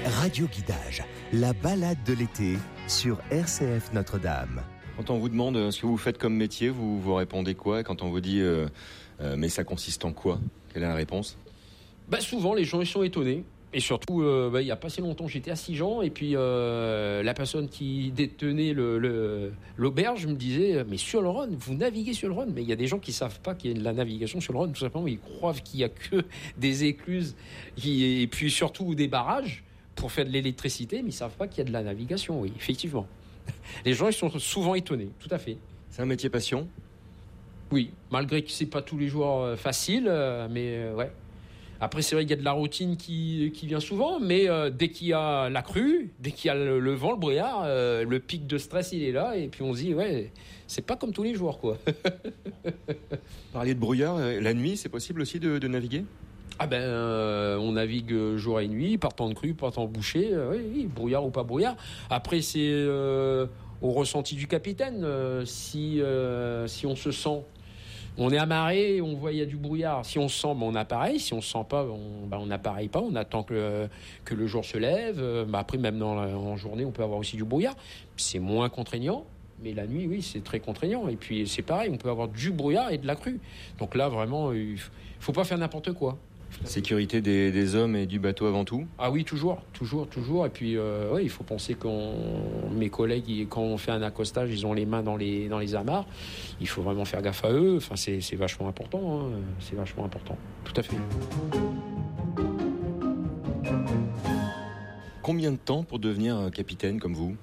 Radio Guidage, la balade de l'été sur RCF Notre-Dame. Quand on vous demande ce que vous faites comme métier, vous répondez quoi? Quand on vous dit mais ça consiste en quoi? Quelle est la réponse? Souvent les gens ils sont étonnés. Et surtout, il n'y a pas si longtemps, j'étais à Sijan et puis la personne qui détenait l'auberge me disait « Mais sur le Rhône, vous naviguez sur le Rhône ?» Mais il y a des gens qui ne savent pas qu'il y a de la navigation sur le Rhône. Tout simplement, ils croient qu'il n'y a que des écluses et puis surtout des barrages pour faire de l'électricité, mais ils ne savent pas qu'il y a de la navigation, oui, effectivement. Les gens ils sont souvent étonnés, tout à fait. C'est un métier passion? Oui, malgré que ce n'est pas tous les jours facile, mais ouais. Après, c'est vrai qu'il y a de la routine qui vient souvent, mais dès qu'il y a la crue, dès qu'il y a le vent, le brouillard, le pic de stress, il est là. Et puis on se dit, ouais, c'est pas comme tous les jours, quoi. Parliez de brouillard, la nuit, c'est possible aussi de naviguer? On navigue jour et nuit, par temps de crue, par temps bouché, oui, brouillard ou pas brouillard. Après, c'est au ressenti du capitaine. Si on se sent... On est amarré, on voit il y a du brouillard. Si on se sent, on appareille. Si on se sent pas, on n'appareille pas. On attend que le jour se lève. Après, même en journée, on peut avoir aussi du brouillard. C'est moins contraignant, mais la nuit, oui, c'est très contraignant. Et puis, c'est pareil, on peut avoir du brouillard et de la crue. Donc là, vraiment, il faut pas faire n'importe quoi. Sécurité des hommes et du bateau avant tout? Ah oui, toujours. Et puis, il faut penser mes collègues, quand on fait un accostage, ils ont les mains dans les amarres. Il faut vraiment faire gaffe à eux. Enfin, c'est vachement important. Hein. C'est vachement important. Tout à fait. Combien de temps pour devenir capitaine comme vous?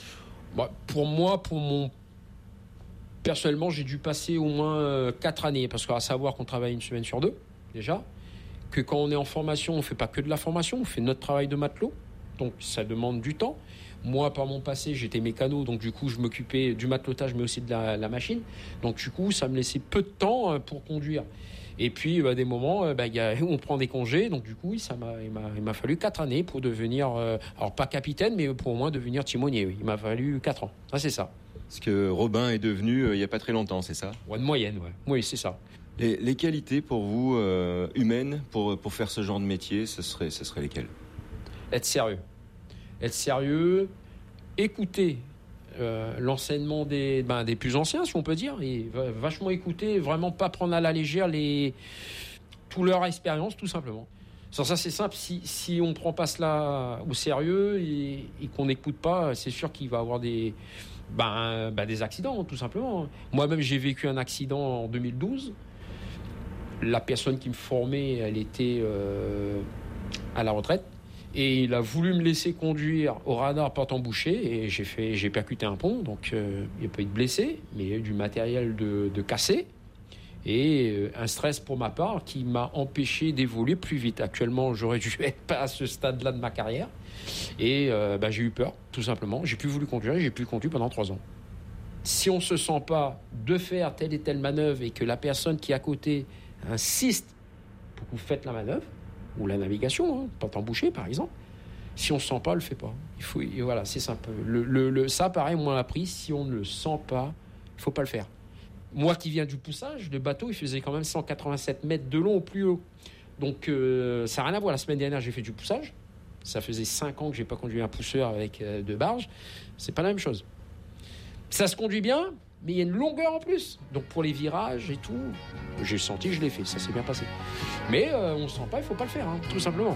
Personnellement, j'ai dû passer au moins 4 années. Parce qu'à savoir qu'on travaille une semaine sur 2, déjà. Que quand on est en formation, on ne fait pas que de la formation, on fait notre travail de matelot. Donc ça demande du temps. Moi, par mon passé, j'étais mécano, donc du coup, je m'occupais du matelotage, mais aussi de la machine. Donc du coup, ça me laissait peu de temps pour conduire. Et puis, des moments, on prend des congés. Donc du coup, il m'a fallu 4 années pour devenir, alors pas capitaine, mais pour au moins devenir timonier. Oui. Il m'a fallu 4 ans. Ça, c'est ça. Ce que Robin est devenu il n'y a pas très longtemps, c'est ça? Ouais, de moyenne, ouais. Oui, c'est ça. Les qualités pour vous, humaines, pour faire ce genre de métier, ce serait lesquelles? Être sérieux, écouter l'enseignement des plus anciens, si on peut dire, et vachement écouter, vraiment pas prendre à la légère toute leur expérience, tout simplement. Sans ça, c'est simple, si on ne prend pas cela au sérieux et qu'on n'écoute pas, c'est sûr qu'il va y avoir des accidents, tout simplement. Moi-même, j'ai vécu un accident en 2012. La personne qui me formait, elle était à la retraite. Et il a voulu me laisser conduire au radar portant bouché. Et j'ai percuté un pont. Donc, il n'y a pas eu de blessés, mais il y a eu du matériel de cassé. Et un stress pour ma part qui m'a empêché d'évoluer plus vite. Actuellement, j'aurais dû être pas à ce stade-là de ma carrière. Et j'ai eu peur, tout simplement. J'ai plus voulu conduire et j'ai plus conduit pendant 3 ans. Si on ne se sent pas de faire telle et telle manœuvre et que la personne qui est à côté insiste pour que vous faites la manœuvre ou la navigation, portant bouché par exemple, si on ne se sent pas, on ne le fait pas. Voilà, c'est simple. Ça, pareil, on m'a appris, si on ne le sent pas, il ne faut pas le faire. Moi qui viens du poussage, le bateau, il faisait quand même 187 mètres de long au plus haut. Donc, ça n'a rien à voir. La semaine dernière, j'ai fait du poussage. Ça faisait 5 ans que je n'ai pas conduit un pousseur avec 2 barges. C'est pas la même chose. Ça se conduit bien, mais il y a une longueur en plus. Donc, pour les virages et tout, j'ai senti, je l'ai fait. Ça s'est bien passé. Mais on ne se sent pas, il ne faut pas le faire, tout simplement.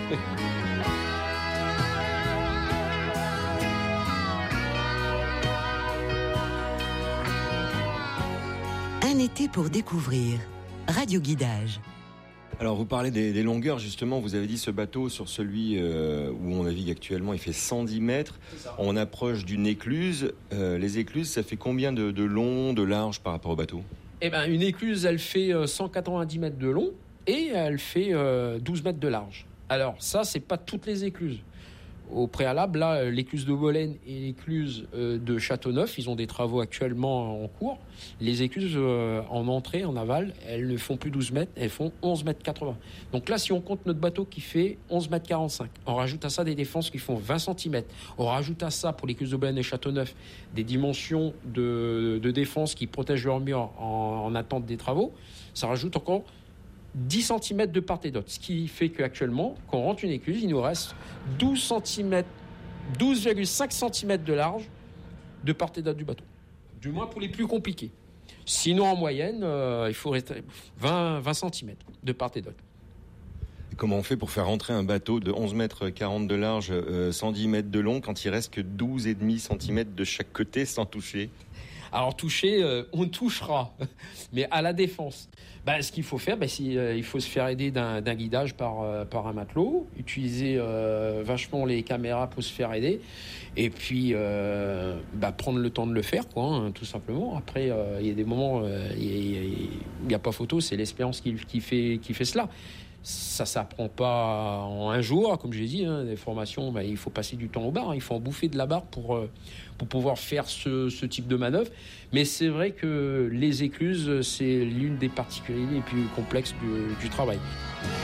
Un été pour découvrir. Radio Guidage. Alors, vous parlez des longueurs, justement. Vous avez dit ce bateau, sur celui où on navigue actuellement, il fait 110 mètres. On approche d'une écluse. Les écluses, ça fait combien de long, de large par rapport au bateau? Une écluse, elle fait 190 mètres de long et elle fait 12 mètres de large. Alors, ça, c'est pas toutes les écluses. Au préalable, là, l'écluse de Bolène et l'écluse de Châteauneuf, ils ont des travaux actuellement en cours. Les écluses en entrée, en aval, elles ne font plus 12 mètres, elles font 11 mètres 80. Donc là, si on compte notre bateau qui fait 11 mètres 45, on rajoute à ça des défenses qui font 20 cm. On rajoute à ça, pour l'écluse de Bolène et Châteauneuf, des dimensions de défense qui protègent leur mur en attente des travaux. Ça rajoute encore 10 cm de part et d'autre. Ce qui fait qu'actuellement, quand on rentre une écluse, il nous reste 12,5 cm de large de part et d'autre du bateau. Du moins pour les plus compliqués. Sinon, en moyenne, il faut rester 20 cm de part et d'autre. Et comment on fait pour faire rentrer un bateau de 11 mètres 40 de large, 110 mètres de long, quand il reste que 12,5 cm de chaque côté sans toucher ? Alors toucher, on touchera, mais à la défense. Ce qu'il faut faire, il faut se faire aider d'un guidage par un matelot, utiliser vachement les caméras pour se faire aider, et puis prendre le temps de le faire, quoi, tout simplement. Après, il y a des moments, il n'y a pas photo, c'est l'expérience qui fait cela. Ça s'apprend pas en un jour, comme j'ai dit. Les formations, il faut passer du temps au bar. Il faut en bouffer de la barre pour pouvoir faire ce type de manœuvre. Mais c'est vrai que les écluses, c'est l'une des particularités les plus complexes du travail.